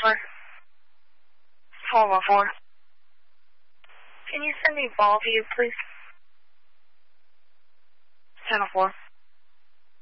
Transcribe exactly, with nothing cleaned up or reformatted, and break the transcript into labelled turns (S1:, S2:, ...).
S1: four. four one four. Can you send me ball view, please? ten oh four.